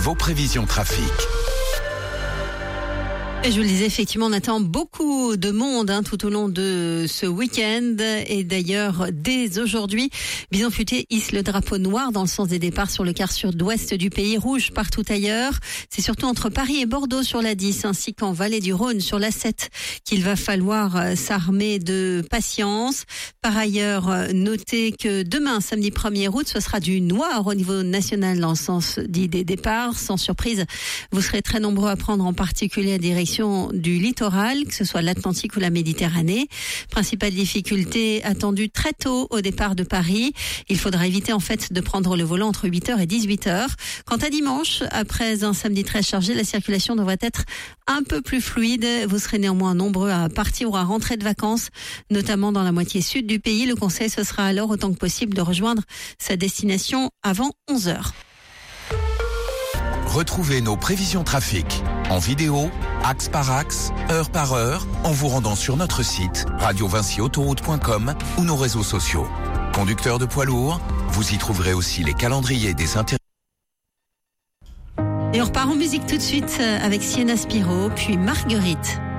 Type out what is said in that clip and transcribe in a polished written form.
vos prévisions trafic. Et je vous le disais, effectivement, on attend beaucoup de monde tout au long de ce week-end. Et d'ailleurs, dès aujourd'hui, Bison Futé hisse le drapeau noir dans le sens des départs sur le quart sud-ouest du pays, rouge partout ailleurs. C'est surtout entre Paris et Bordeaux sur la 10, ainsi qu'en Vallée du Rhône sur la 7, qu'il va falloir s'armer de patience. Par ailleurs, notez que demain, samedi 1er août, ce sera du noir au niveau national dans le sens dit des départs. Sans surprise, vous serez très nombreux à prendre en particulier la direction du littoral, que ce soit l'Atlantique ou la Méditerranée. Principale difficulté attendue très tôt au départ de Paris. Il faudra éviter en fait de prendre le volant entre 8h et 18h. Quant à dimanche, après un samedi très chargé, la circulation devrait être un peu plus fluide. Vous serez néanmoins nombreux à partir ou à rentrer de vacances, notamment dans la moitié sud du pays. Le conseil, ce sera alors autant que possible de rejoindre sa destination avant 11h. Retrouvez nos prévisions trafic en vidéo, axe par axe, heure par heure, en vous rendant sur notre site radiovincyautoroute.com ou nos réseaux sociaux. Conducteurs de poids lourds, vous y trouverez aussi les calendriers des intérêts. Et on repart en musique tout de suite avec Sienna Spiro, puis Marguerite.